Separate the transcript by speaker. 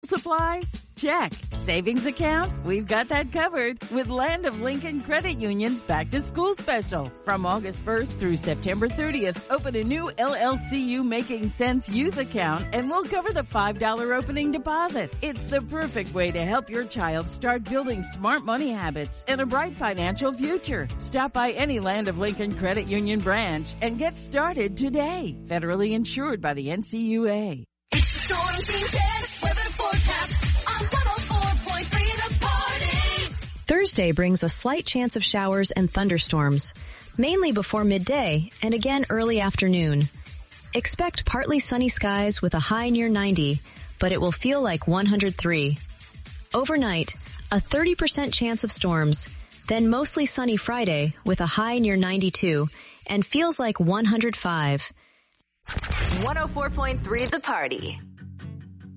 Speaker 1: supplies? Check. Savings account? We've got that covered with Land of Lincoln Credit Union's Back to School Special. From August 1st through September 30th, open a new LLCU Making Sense Youth account and we'll cover the $5 opening deposit. It's the perfect way to help your child start building smart money habits and a bright financial future. Stop by any Land of Lincoln Credit Union branch and get started today. Federally insured by the NCUA.
Speaker 2: It's the Storm Team 10 weather forecast on 104.3 The Party.
Speaker 3: Thursday brings a slight chance of showers and thunderstorms, mainly before midday and again early afternoon. Expect partly sunny skies with a high near 90, but it will feel like 103. Overnight, a 30% chance of storms, then mostly sunny Friday with a high near 92 and feels like 105.
Speaker 4: 104.3 The Party.